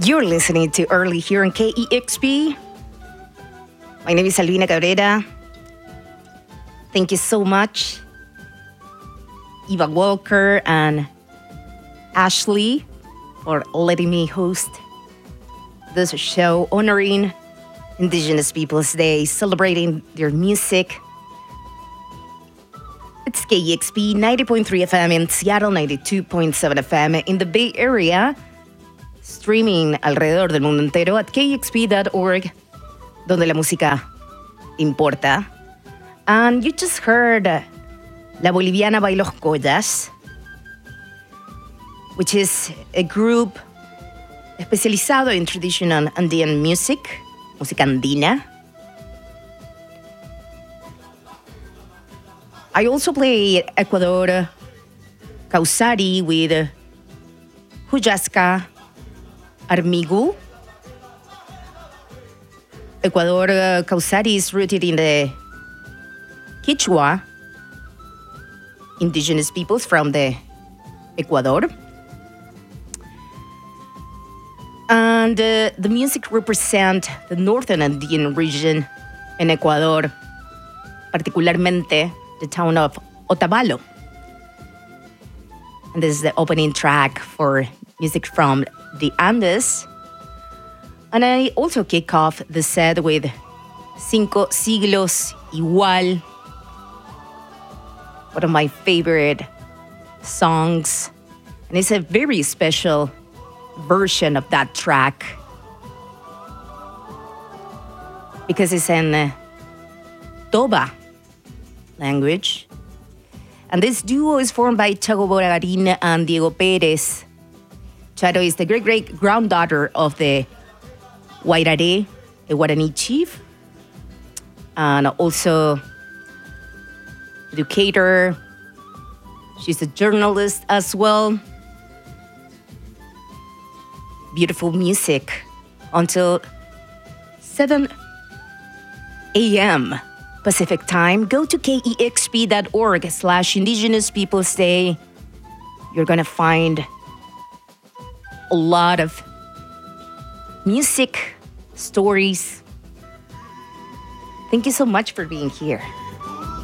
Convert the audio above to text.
You're listening to Early here on KEXP. My name is Albina Cabrera. Thank you so much, Eva Walker and Ashley, for letting me host this show honoring Indigenous Peoples Day, celebrating their music. It's KEXP 90.3 FM in Seattle, 92.7 FM in the Bay Area, streaming alrededor del mundo entero at kexp.org, donde la música importa. And you just heard La Boliviana Bailos Collas, which is a group especializado in traditional Andean music, música andina. I also play Ecuador Causari with Huasca Armigu. Ecuador Causari is rooted in the Quechua indigenous peoples from the Ecuador. And the music represents the northern Andean region in Ecuador, particularmente the town of Otavalo. And this is the opening track for music from the Andes. And I also kick off the set with Cinco Siglos Igual, one of my favorite songs. And it's a very special version of that track because it's in Toba language. And this duo is formed by Chago Boragarin and Diego Perez. Charo is the great-great-granddaughter of the Wairare, a Guarani chief, and also educator. She's a journalist as well. Beautiful music until 7 a.m. Pacific time. Go to kexp.org/Indigenous Peoples Day. You're going to find a lot of music, stories. Thank you so much for being here.